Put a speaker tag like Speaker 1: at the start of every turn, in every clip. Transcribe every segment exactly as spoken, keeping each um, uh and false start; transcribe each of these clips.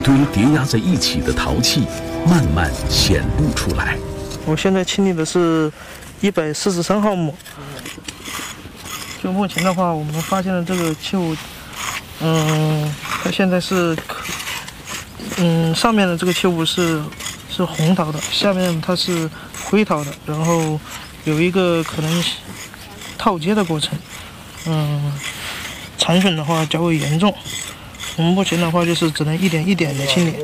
Speaker 1: 堆叠压在一起的陶器慢慢显露出来。
Speaker 2: 我现在清理的是一百四十三号墓。就目前的话，我们发现了这个器物，嗯，它现在是可，嗯，上面的这个器物是是红陶的，下面它是灰陶的，然后有一个可能套接的过程，嗯，残损的话较为严重。我们目前的话就是只能一点一点的清理。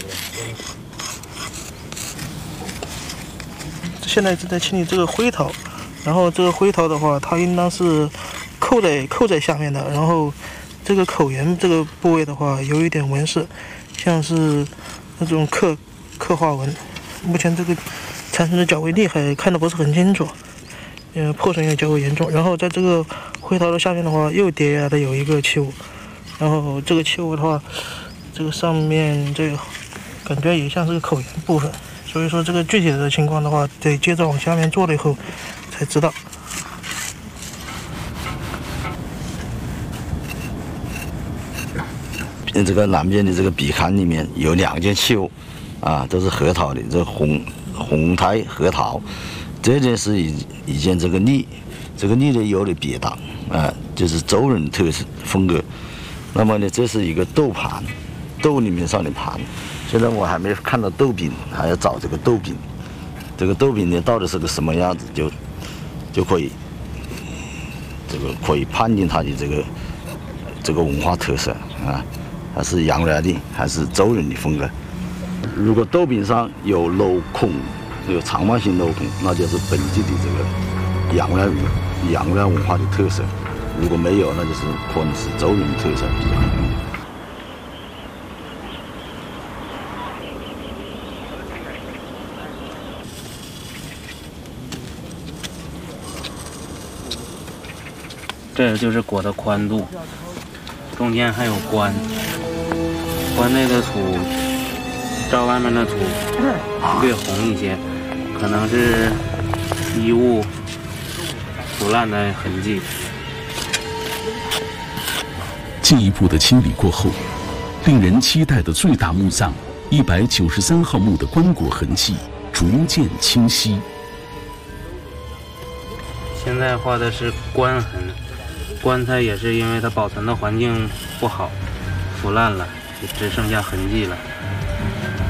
Speaker 2: 现在正在清理这个灰陶，然后这个灰陶的话，它应当是扣在扣在下面的，然后这个口沿这个部位的话，有一点纹饰，像是那种刻刻画纹。目前这个残损的较为厉害，看得不是很清楚，呃，破损也较为严重。然后在这个灰陶的下面的话，又叠压的有一个器物。然后这个器物的话，这个上面这个感觉也像是个口沿部分，所以说这个具体的情况的话，得接着往下面做了以后才知道。
Speaker 3: 这个南边的这个壁龛里面有两件器物，啊，都是核桃的，这红红胎核桃。这件是一一件这个立，这个立的有的别档，啊，就是周人特色风格。那么呢，这是一个豆盘，豆里面上的盘。现在我还没看到豆柄，还要找这个豆柄。这个豆柄呢，到底是个什么样子，就就可以这个可以判定它的这个这个文化特色啊，还是洋人的，还是周人的风格。如果豆柄上有镂孔，有长方形镂孔，那就是本地的这个洋人洋人文化的特色。如果没有，那就是可能是周人的特色比较好。
Speaker 4: 这就是椁的宽度，中间还有棺，棺内的土照外面的土略红一些，可能是衣物腐烂的痕迹。
Speaker 1: 进一步的清理过后，令人期待的最大墓葬一百九十三号墓的棺椁痕迹逐渐清晰。
Speaker 4: 现在画的是棺痕，棺材也是因为它保存的环境不好，腐烂了，就只剩下痕迹了。